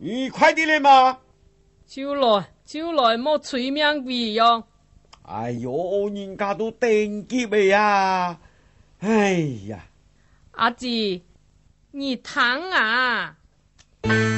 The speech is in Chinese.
你快点来嘛！ 就来，莫催命鬼哟！ 哎呦，人家都等急了呀！哎呀， 阿姊，你躺啊！